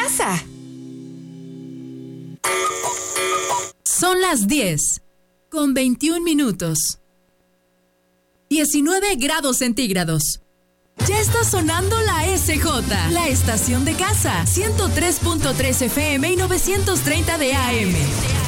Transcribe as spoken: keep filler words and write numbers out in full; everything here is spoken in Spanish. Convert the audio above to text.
casa. Son las diez, con veintiún minutos. diecinueve grados centígrados. Ya está sonando la S J, la estación de casa, ciento tres punto tres F M y novecientos treinta de A M.